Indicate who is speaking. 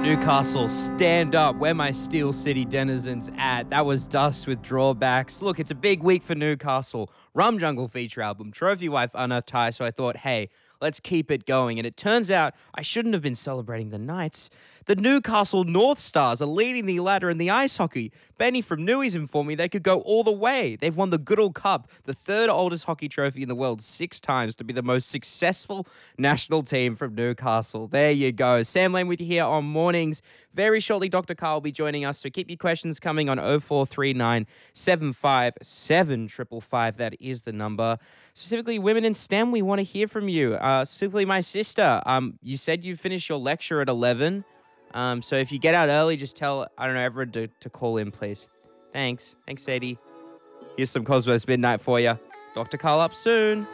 Speaker 1: Newcastle, stand up. Where my Steel City denizens at? That was Dust with Drawbacks. Look, it's a big week for Newcastle. Rum Jungle feature album, Trophy Wife Unearthed High. So I thought, hey, let's keep it going. And it turns out I shouldn't have been celebrating the Knights. The Newcastle North Stars are leading the ladder in the ice hockey. Benny from Newies informed me they could go all the way. They've won the Goodall Cup, the third oldest hockey trophy in the world, 6 times to be the most successful national team from Newcastle. There you go. Sam Lane with you here on Mornings. Very shortly, Dr. Carl will be joining us, so keep your questions coming on 0439 757 555. That is the number. Specifically, women in STEM, we want to hear from you. Specifically, my sister. You said you finished your lecture at 11. So if you get out early, just tell, everyone to call in, please. Thanks. Thanks, Sadie. Here's some Cosmos Midnight for you. Dr. Carl up soon.